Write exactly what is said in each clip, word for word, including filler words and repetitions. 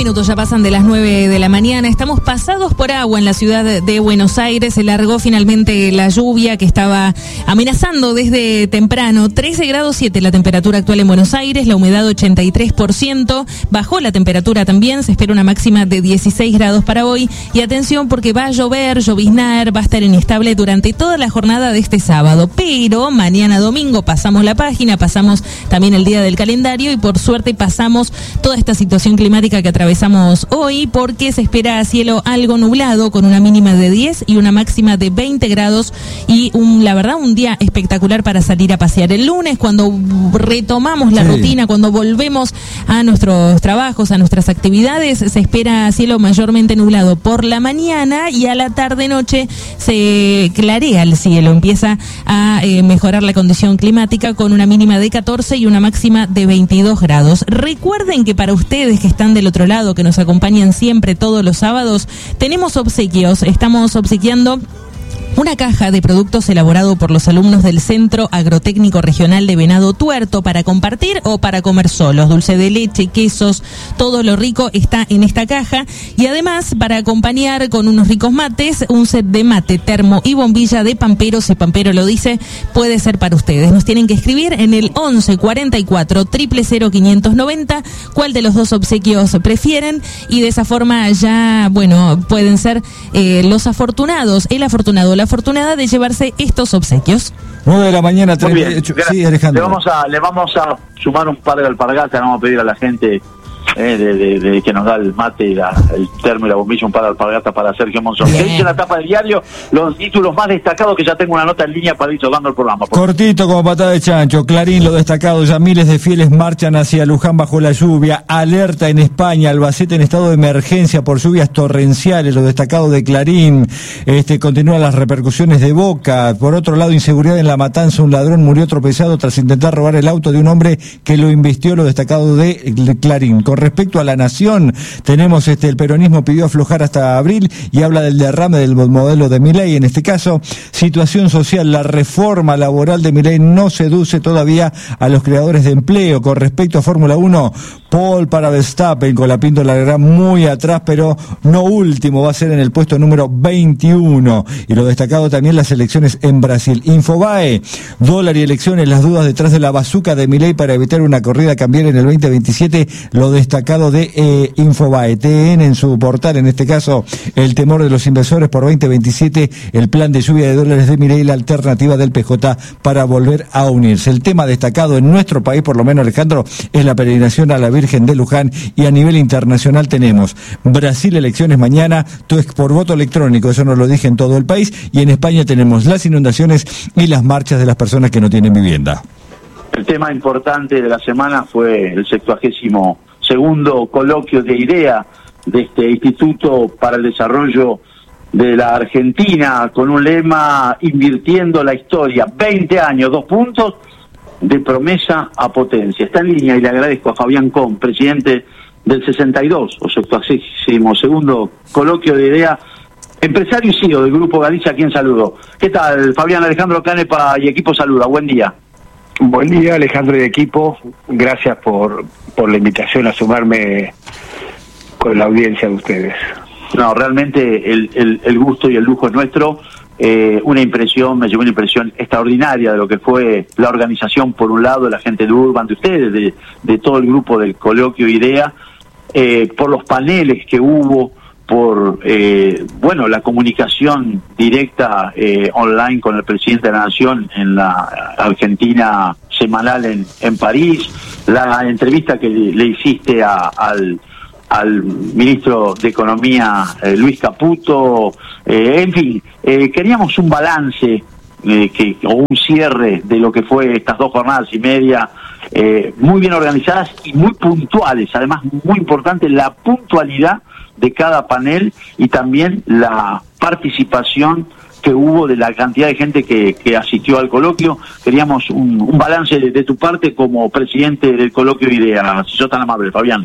minutos ya pasan de las nueve de la mañana. Estamos pasados por agua en la ciudad de Buenos Aires. Se largó finalmente la lluvia que estaba amenazando desde temprano. trece grados siete la temperatura actual en Buenos Aires, la humedad ochenta y tres por ciento. Bajó la temperatura también, se espera una máxima de dieciséis grados para hoy. Y atención porque va a llover, lloviznar, va a estar inestable durante toda la jornada de este sábado. Pero mañana domingo pasamos la página, pasamos también el día del calendario y por suerte pasamos toda esta situación climática que atravesamos hoy, porque se espera cielo algo nublado con una mínima de diez y una máxima de veinte grados y un, la verdad, un día espectacular para salir a pasear. El lunes, cuando retomamos la sí. rutina, cuando volvemos a nuestros trabajos, a nuestras actividades, se espera cielo mayormente nublado por la mañana y a la tarde-noche se clarea el cielo, empieza a eh, mejorar la condición climática con una mínima de catorce y una máxima de veintidós grados. Recuerden que para ustedes que están del otro lado, que nos acompañan siempre todos los sábados, tenemos obsequios. Estamos obsequiando una caja de productos elaborado por los alumnos del Centro Agrotécnico Regional de Venado Tuerto para compartir o para comer solos. Dulce de leche, quesos, todo lo rico está en esta caja. Y además, para acompañar con unos ricos mates, un set de mate, termo y bombilla de Pampero. Si Pampero lo dice, puede ser para ustedes. Nos tienen que escribir en el once cuarenta y cuatro, cero cero cero, quinientos noventa cuál de los dos obsequios prefieren. Y de esa forma ya, bueno, pueden ser eh, los afortunados, el afortunado, la afortunada de llevarse estos obsequios. nueve de la mañana, Muy bien. Sí, Alejandro. Le vamos a, le vamos a sumar un par de alpargatas, vamos a pedir a la gente eh, de, de, de que nos da el mate y la, el termo y la bombilla, un par de alpargatas para Sergio Monzón. Que dice en la tapa del diario los títulos más destacados, que ya tengo una nota en línea para ir tocando el programa. Cortito como patada de chancho. Clarín, lo destacado, ya miles de fieles marchan hacia Luján bajo la lluvia. Alerta en España, Albacete en estado de emergencia por lluvias torrenciales, lo destacado de Clarín. Este, continúan las repercusiones de Boca. Por otro lado, inseguridad en La Matanza, un ladrón murió tropezado tras intentar robar el auto de un hombre que lo invistió, lo destacado de Clarín. Con respecto a La Nación, tenemos este el peronismo pidió aflojar hasta abril y habla del derrame del modelo de Milei. En este caso, situación social, la reforma laboral de Milei no seduce todavía a los creadores de empleo. Con respecto a Fórmula uno, Paul para Verstappen, con la píndola larga muy atrás, pero no último, va a ser en el puesto número veintiuno. Y lo destacado también las elecciones en Brasil. Infobae, dólar y elecciones, las dudas detrás de la bazuca de Milei para evitar una corrida cambiar en el veinte veintisiete, lo destacado de eh, Infobae. T N en su portal, en este caso, el temor de los inversores por veinte veintisiete, el plan de lluvia de dólares de Milei, la alternativa del P J para volver a unirse. El tema destacado en nuestro país, por lo menos, Alejandro, es la peregrinación a la Virgen de Luján, y a nivel internacional tenemos Brasil, elecciones mañana, todo es por voto electrónico, eso nos lo dije en todo el país, y en España tenemos las inundaciones y las marchas de las personas que no tienen vivienda. El tema importante de la semana fue el sextuagésimo segundo coloquio de IDEA, de este Instituto para el Desarrollo de la Argentina, con un lema: invirtiendo la historia, veinte años, dos puntos, de promesa a potencia. Está en línea y le agradezco a Fabián Con, presidente del sesenta y dos, o sextuagésimo segundo coloquio de IDEA, empresario y C E O del Grupo Galicia, a quien saludo. ¿Qué tal, Fabián? Alejandro Canepa y equipo saluda, buen día. Buen día, Alejandro y equipo, gracias por, por la invitación a sumarme con la audiencia de ustedes. No, realmente el, el, el gusto y el lujo es nuestro. Eh, una impresión, me llevó una impresión extraordinaria de lo que fue la organización, por un lado, de la gente de Urban, de ustedes, de, de todo el grupo del coloquio IDEA, eh, por los paneles que hubo, por eh, bueno la comunicación directa eh, online con el presidente de la Nación en la Argentina semanal en, en París, la entrevista que le, le hiciste a, al al ministro de Economía, eh, Luis Caputo, eh, en fin, eh, queríamos un balance eh, que o un cierre de lo que fue estas dos jornadas y media, eh, muy bien organizadas y muy puntuales, además muy importante la puntualidad de cada panel y también la participación que hubo de la cantidad de gente que, que asistió al coloquio. Queríamos un, un balance de, de tu parte como presidente del coloquio IDEA, si sos tan amable, Fabián.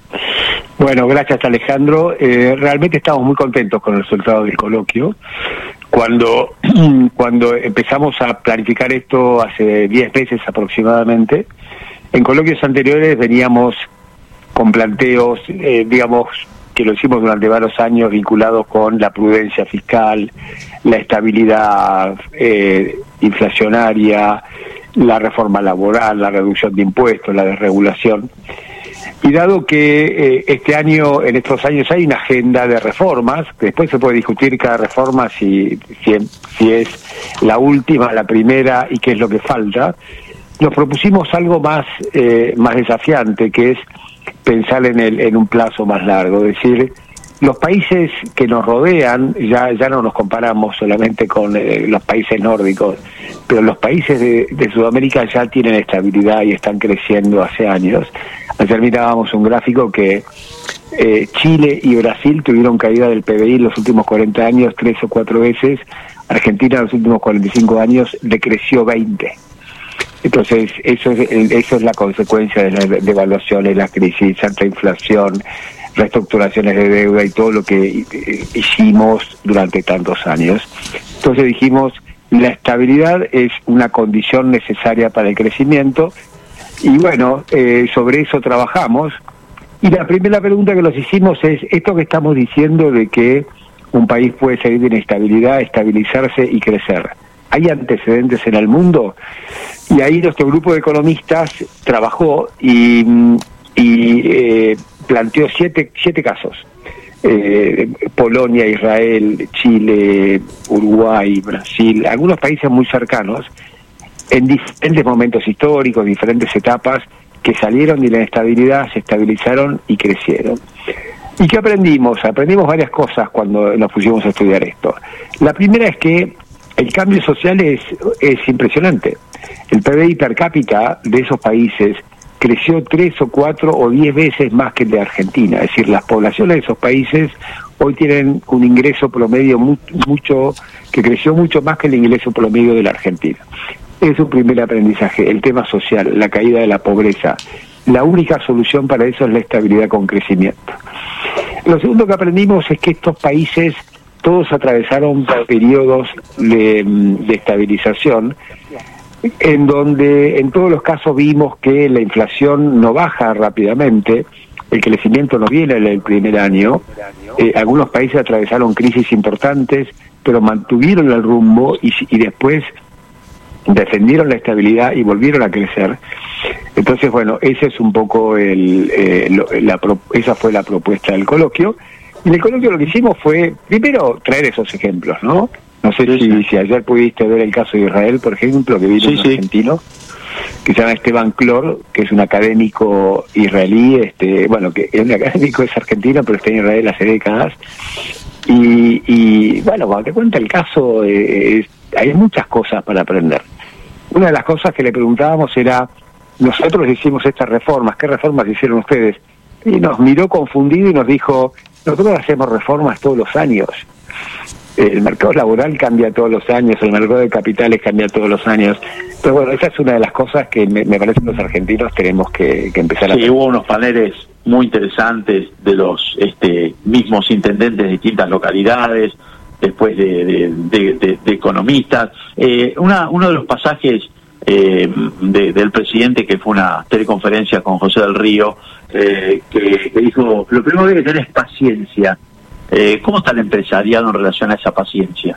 Bueno, gracias, Alejandro. Eh, realmente estamos muy contentos con el resultado del coloquio. Cuando, cuando empezamos a planificar esto hace diez meses aproximadamente, en coloquios anteriores veníamos con planteos, eh, digamos, que lo hicimos durante varios años vinculados con la prudencia fiscal, la estabilidad eh, inflacionaria, la reforma laboral, la reducción de impuestos, la desregulación. Y dado que eh, este año, en estos años hay una agenda de reformas, que después se puede discutir cada reforma si, si, si es la última, la primera y qué es lo que falta, nos propusimos algo más, eh, más desafiante, que es pensar en, el, en un plazo más largo, es decir, los países que nos rodean, ya ya no nos comparamos solamente con eh, los países nórdicos, pero los países de, de Sudamérica ya tienen estabilidad y están creciendo hace años. Ayer mirábamos un gráfico que eh, Chile y Brasil tuvieron caída del P B I en los últimos cuarenta años, tres o cuatro veces. Argentina en los últimos cuarenta y cinco años decreció veinte. Entonces, eso es, eso es la consecuencia de las devaluaciones, la crisis, alta inflación, reestructuraciones de deuda y todo lo que hicimos durante tantos años. Entonces dijimos, la estabilidad es una condición necesaria para el crecimiento y bueno, eh, sobre eso trabajamos. Y la primera pregunta que nos hicimos es, esto que estamos diciendo de que un país puede salir de inestabilidad, estabilizarse y crecer, ¿hay antecedentes en el mundo? Y ahí nuestro grupo de economistas trabajó y, y eh, planteó siete, siete casos. Eh, Polonia, Israel, Chile, Uruguay, Brasil, algunos países muy cercanos, en diferentes momentos históricos, diferentes etapas, que salieron de la inestabilidad, se estabilizaron y crecieron. ¿Y qué aprendimos? Aprendimos varias cosas cuando nos pusimos a estudiar esto. La primera es que el cambio social es, es impresionante. El P B I per cápita de esos países creció tres o cuatro o diez veces más que el de Argentina. Es decir, las poblaciones de esos países hoy tienen un ingreso promedio mu mucho que creció mucho más que el ingreso promedio de la Argentina. Es un primer aprendizaje, el tema social, la caída de la pobreza. La única solución para eso es la estabilidad con crecimiento. Lo segundo que aprendimos es que estos países todos atravesaron periodos de, de estabilización, en donde en todos los casos vimos que la inflación no baja rápidamente, el crecimiento no viene en el primer año, eh, algunos países atravesaron crisis importantes, pero mantuvieron el rumbo y, y después defendieron la estabilidad y volvieron a crecer. Entonces, bueno, ese es un poco el, eh, lo, la, esa fue la propuesta del coloquio. Y en el coloquio lo que hicimos fue, primero, traer esos ejemplos, ¿no? No sé sí, si, sí. si ayer pudiste ver el caso de Israel, por ejemplo, que vino sí, un sí. argentino, que se llama Esteban Clor, que es un académico israelí, este bueno, que es un académico, es argentino, pero está en Israel hace décadas. Y, y bueno, cuando te cuenta el caso, eh, es, hay muchas cosas para aprender. Una de las cosas que le preguntábamos era, nosotros hicimos estas reformas, ¿qué reformas hicieron ustedes? Y nos miró confundido y nos dijo, nosotros hacemos reformas todos los años. El mercado laboral cambia todos los años, el mercado de capitales cambia todos los años. Pero bueno, esa es una de las cosas que me, me parece que los argentinos tenemos que, que empezar a hacer. Sí, hubo unos paneles muy interesantes de los este, mismos intendentes de distintas localidades, después de, de, de, de, de economistas. Eh, una, uno de los pasajes eh, de, del presidente, que fue una teleconferencia con José del Río, eh, que, que dijo, lo primero que hay que tener es paciencia. Eh, ¿Cómo está el empresariado en relación a esa paciencia?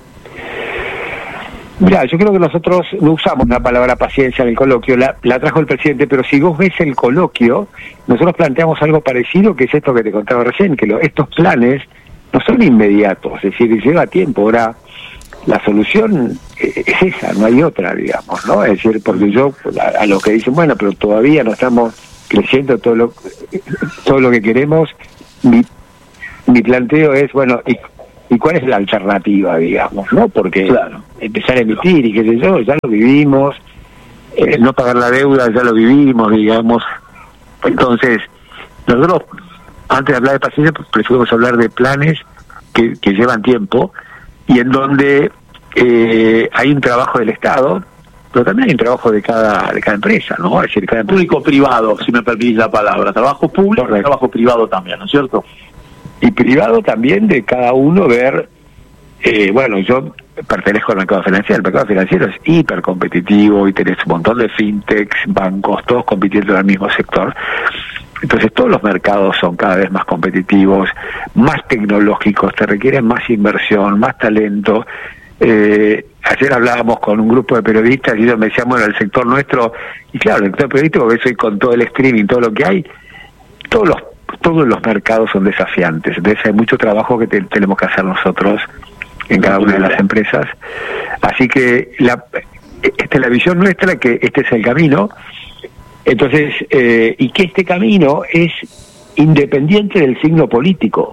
Mira, yo creo que nosotros no usamos la palabra paciencia en el coloquio, la, la trajo el presidente, pero si vos ves el coloquio, nosotros planteamos algo parecido, que es esto que te contaba recién, que lo, estos planes no son inmediatos, es decir, lleva tiempo. Ahora, la solución es esa, no hay otra, digamos, ¿no? Es decir, porque yo, a, a los que dicen, bueno, pero todavía no estamos creciendo todo lo, todo lo que queremos, mi, mi planteo es, bueno, y, ¿y cuál es la alternativa, digamos, no? Porque claro, empezar a emitir y qué sé yo, ya lo vivimos, eh, no pagar la deuda ya lo vivimos, digamos. Entonces, nosotros, antes de hablar de paciencia, preferimos hablar de planes que, que llevan tiempo y en donde eh, hay un trabajo del Estado, pero también hay un trabajo de cada de cada empresa, ¿no? Es decir, cada público-privado, si me permitís la palabra, trabajo público y trabajo privado también, ¿no es cierto? Y privado también de cada uno ver, eh, bueno, yo pertenezco al mercado financiero, el mercado financiero es hiper competitivo y tenés un montón de fintechs, bancos, todos compitiendo en el mismo sector. Entonces todos los mercados son cada vez más competitivos, más tecnológicos, te requieren más inversión, más talento. Eh, ayer hablábamos con un grupo de periodistas y ellos me decían, bueno, el sector nuestro, y claro, el sector periodístico, que hoy con todo el streaming, todo lo que hay, todos los todos los mercados son desafiantes. Entonces hay mucho trabajo que te, tenemos que hacer nosotros en cada una de las empresas. Así que la, esta es la visión nuestra, que este es el camino. Entonces, eh, y que este camino es independiente del signo político.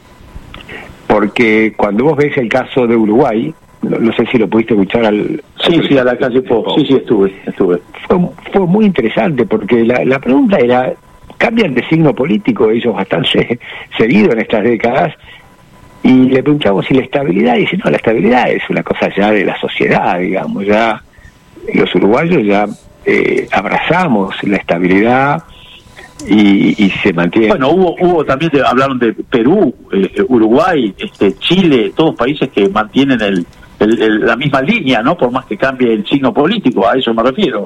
Porque cuando vos ves el caso de Uruguay, no, no sé si lo pudiste escuchar al... Sí, al sí, a la calle Pop. Sí, sí, estuve, estuve. Fue, fue muy interesante, porque la, la pregunta era, cambian de signo político ellos bastante seguido en estas décadas, y le preguntamos si la estabilidad, y dice, no, la estabilidad es una cosa ya de la sociedad, digamos, ya los uruguayos ya eh, abrazamos la estabilidad y, y se mantiene. Bueno, hubo hubo también, de, hablaron de Perú, eh, Uruguay, este Chile, todos países que mantienen el, el, el, la misma línea, ¿no? Por más que cambie el signo político, a eso me refiero.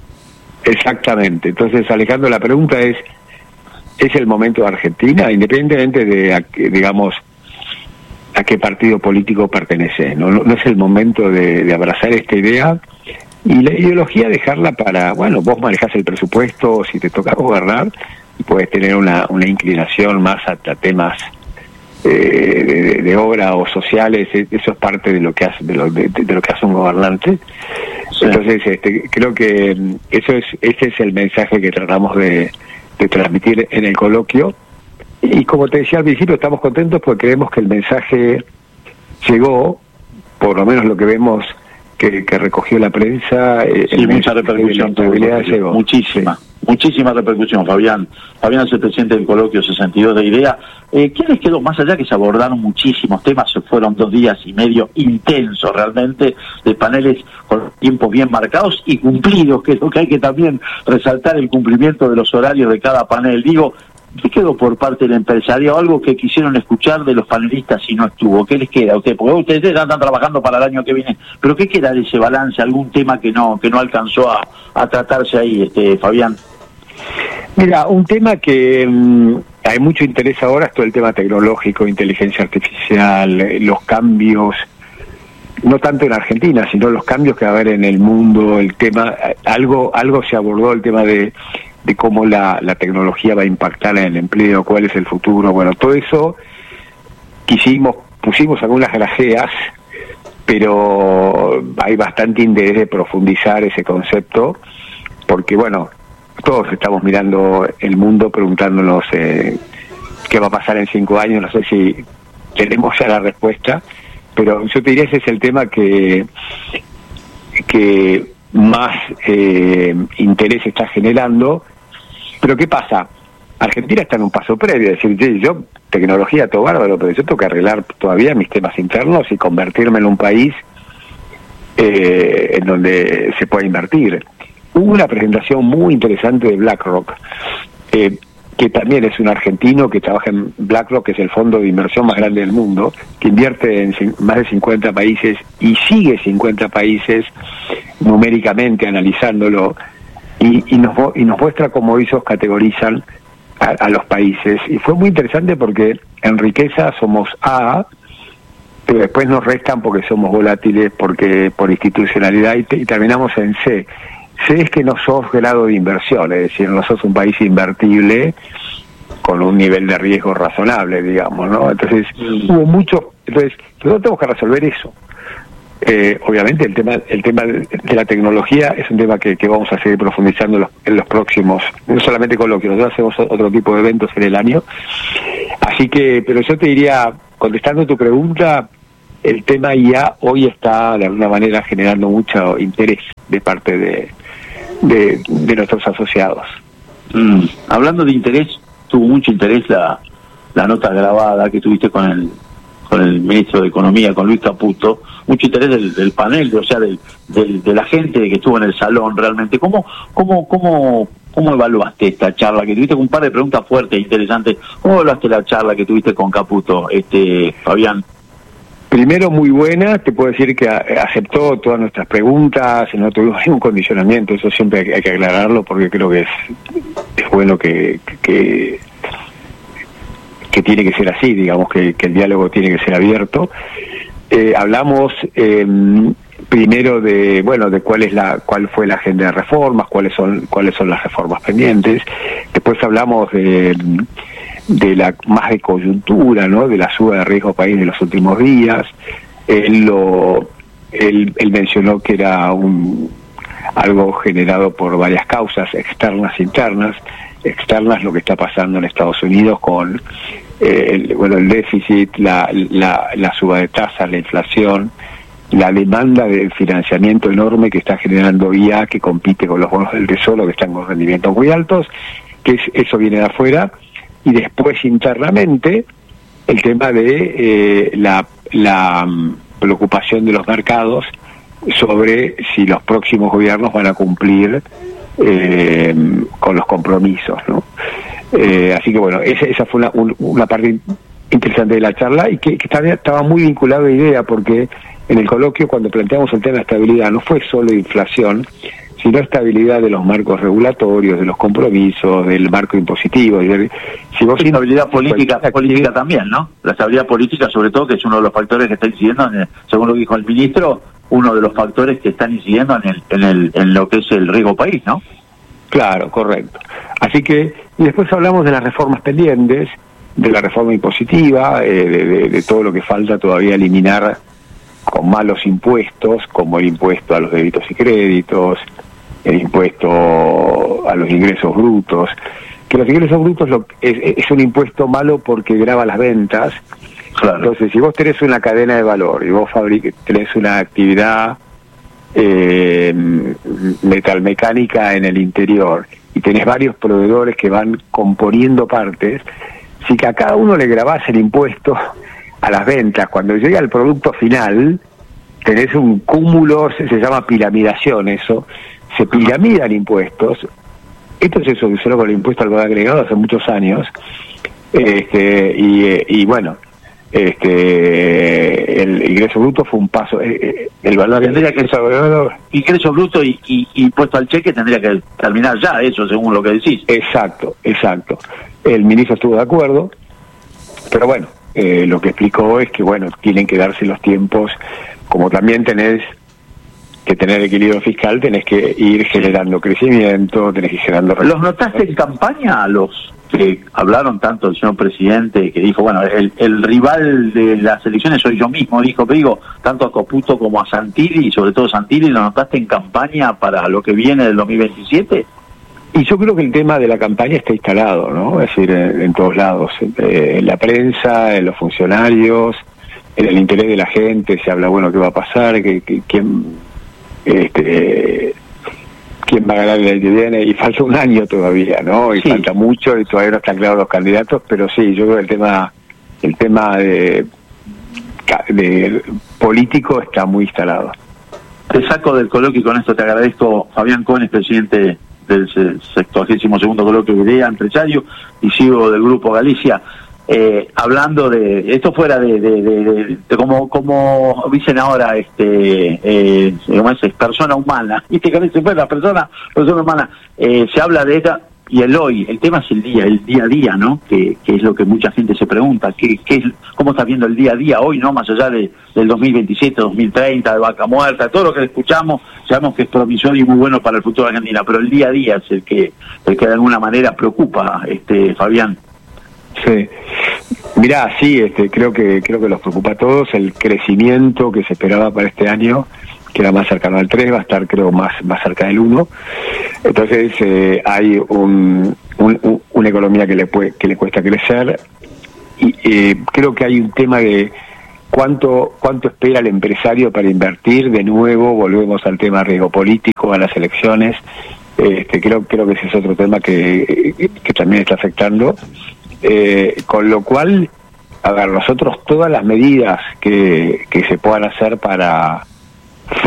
Exactamente. Entonces, Alejandro, la pregunta es, ¿es el momento de Argentina, independientemente de, a, digamos, a qué partido político pertenece? No, no, no es el momento de, de abrazar esta idea y la ideología dejarla para, bueno, vos manejás el presupuesto, si te toca gobernar, puedes tener una, una inclinación más a, a temas eh, de, de obra o sociales. Eso es parte de lo que hace de lo, de, de lo que hace un gobernante. Sí. Entonces, este, creo que eso es ese es el mensaje que tratamos de, de transmitir en el coloquio. Y como te decía al principio, estamos contentos porque creemos que el mensaje llegó, por lo menos lo que vemos que, que recogió la prensa. Sí, el mucha repercusión tuvo, llegó. Muchísima, sí. muchísima repercusión, Fabián. Fabián es el presidente del coloquio sesenta y dos de IDEA. Eh, ¿Qué les quedó? Más allá que se abordaron muchísimos temas, se fueron dos días y medio intensos realmente, de paneles con tiempos bien marcados y cumplidos, que es lo que hay que también resaltar, el cumplimiento de los horarios de cada panel. Digo, ¿qué quedó por parte del empresario? Algo que quisieron escuchar de los panelistas si no estuvo. ¿Qué les queda a ustedes? Porque ustedes ya están trabajando para el año que viene. ¿Pero qué queda de ese balance? ¿Algún tema que no que no alcanzó a, a tratarse ahí, este Fabián? Mira, un tema que mmm, hay mucho interés ahora es todo el tema tecnológico, inteligencia artificial, eh, los cambios, no tanto en Argentina, sino los cambios que va a haber en el mundo, el tema, algo algo se abordó, el tema de de cómo la, la tecnología va a impactar en el empleo, cuál es el futuro. Bueno, todo eso quisimos, pusimos algunas grajeas, pero hay bastante interés de profundizar ese concepto, porque bueno, todos estamos mirando el mundo preguntándonos eh, qué va a pasar en cinco años, no sé si tenemos ya la respuesta, pero yo te diría ese es el tema que que más eh, interés está generando. Pero ¿qué pasa? Argentina está en un paso previo, es decir, yo, tecnología, todo bárbaro, pero yo tengo que arreglar todavía mis temas internos y convertirme en un país eh, en donde se pueda invertir. Hubo una presentación muy interesante de BlackRock, eh, que también es un argentino que trabaja en BlackRock, que es el fondo de inversión más grande del mundo, que invierte en más de cincuenta países y sigue cincuenta países numéricamente analizándolo, y, y, nos, y nos muestra cómo ellos categorizan a, a los países. Y fue muy interesante porque en riqueza somos A, pero después nos restan porque somos volátiles, porque por institucionalidad, y, te, y terminamos en C. C es que no sos grado de inversión, es decir, no sos un país invertible con un nivel de riesgo razonable, digamos, ¿no? Entonces, mm. hubo mucho, entonces, nosotros tenemos que resolver eso. Eh, obviamente el tema el tema de la tecnología es un tema que, que vamos a seguir profundizando en los, en los próximos, no solamente coloquios, nosotros hacemos otro tipo de eventos en el año. Así que, pero yo te diría, contestando tu pregunta, el tema I A hoy está de alguna manera generando mucho interés de parte de, de, de nuestros asociados. Mm. Hablando de interés, tuvo mucho interés la, la nota grabada que tuviste con el con el ministro de Economía, con Luis Caputo, mucho interés del, del panel, o sea, del, del, de la gente que estuvo en el salón realmente. ¿Cómo, cómo, cómo, cómo evaluaste esta charla que tuviste? Con un par de preguntas fuertes e interesantes. ¿Cómo evaluaste la charla que tuviste con Caputo, este Fabián? Primero, muy buena, te puedo decir que a, aceptó todas nuestras preguntas, no tuvimos ningún condicionamiento, eso siempre hay, hay que aclararlo porque creo que es, es bueno que, que, que tiene que ser así, digamos que, que el diálogo tiene que ser abierto. Eh, hablamos eh, primero de, bueno, de cuál es la, cuál fue la agenda de reformas, cuáles son, cuáles son las reformas pendientes. Después hablamos de de la más de coyuntura, ¿no? De la suba de riesgo país de los últimos días. Él lo él, él mencionó que era un algo generado por varias causas externas e internas. Externas, lo que está pasando en Estados Unidos con eh, el, bueno, el déficit, la, la, la suba de tasas, la inflación, la demanda de financiamiento enorme que está generando I A, que compite con los bonos del Tesoro, que están con rendimientos muy altos, que es, eso viene de afuera. Y después internamente el tema de eh, la, la um, preocupación de los mercados sobre si los próximos gobiernos van a cumplir eh, con los compromisos, ¿no? Eh, así que bueno, esa, esa fue una, un, una parte interesante de la charla y que, que estaba, estaba muy vinculado a idea, porque en el coloquio cuando planteamos el tema de estabilidad no fue solo inflación, sino estabilidad de los marcos regulatorios, de los compromisos, del marco impositivo. Si vos estabilidad política, política también, ¿no? La estabilidad política, sobre todo, que es uno de los factores que está incidiendo, en el, según lo que dijo el ministro, uno de los factores que están incidiendo en el, en el, en lo que es el riesgo país, ¿no? Claro, correcto. Así que, y después hablamos de las reformas pendientes, de la reforma impositiva, eh, de, de, de todo lo que falta todavía eliminar con malos impuestos, como el impuesto a los débitos y créditos, el impuesto a los ingresos brutos, que los ingresos brutos lo, es, es un impuesto malo porque grava las ventas. Claro. Entonces, si vos tenés una cadena de valor y vos fabric tenés una actividad eh, metalmecánica en el interior y tenés varios proveedores que van componiendo partes, si que a cada uno le grabás el impuesto a las ventas, cuando llega el producto final, tenés un cúmulo, se, se llama piramidación eso, se piramidan impuestos. Esto se solucionó con el impuesto al valor agregado hace muchos años, este, y, y bueno, este, el ingreso bruto fue un paso, eh, el valor tendría que ser ingreso bruto y, y, y impuesto al cheque tendría que terminar ya eso, según lo que decís. Exacto, exacto. El ministro estuvo de acuerdo, pero bueno, eh, lo que explicó es que bueno, tienen que darse los tiempos, como también tenés que tener equilibrio fiscal, tenés que ir generando crecimiento, tenés que ir generando... ¿Los notaste en campaña a los que hablaron tanto el señor presidente, que dijo, bueno, el, el rival de las elecciones soy yo mismo, dijo, pero digo, tanto a Caputo como a Santilli, y sobre todo Santilli, ¿lo notaste en campaña para lo que viene del dos mil veintisiete? Y yo creo que el tema de la campaña está instalado, ¿no? Es decir, en, en todos lados, eh, en la prensa, en los funcionarios, en el interés de la gente, se habla, bueno, qué va a pasar, que, que, quién... Este, quién va a ganar el año que viene, y falta un año todavía, ¿no? Y sí, falta mucho y todavía no están claros los candidatos, pero sí, yo creo que el tema el tema de, de político está muy instalado. Te saco del coloquio y con esto te agradezco. Fabián Cones, presidente del sexagésimo segundo coloquio de IDEA, empresario, y sigo del Grupo Galicia. Eh, hablando de esto fuera de, de, de, de, de como como dicen ahora, este eh, como es persona humana, viste que se fue la persona persona humana, eh, se habla de ella y el hoy, el tema es el día, el día a día, ¿no? Que, que es lo que mucha gente se pregunta, ¿qué, qué es, cómo está viendo el día a día hoy, no? Más allá de, del dos mil veintisiete, dos mil treinta, de Vaca Muerta, todo lo que escuchamos, sabemos que es promisorio y muy bueno para el futuro de Argentina, pero el día a día es el que el que de alguna manera preocupa, este Fabián. Sí, mirá, sí, este, creo que creo que los preocupa a todos. El crecimiento que se esperaba para este año, que era más cercano al tres, va a estar creo más más cerca del uno. Entonces eh, hay un, un, un, una economía que le puede, que le cuesta crecer, y eh, creo que hay un tema de cuánto cuánto espera el empresario para invertir. De nuevo volvemos al tema riesgo político, a las elecciones. Este, creo creo que ese es otro tema que, que también está afectando. Eh, con lo cual, a ver, nosotros todas las medidas que, que se puedan hacer para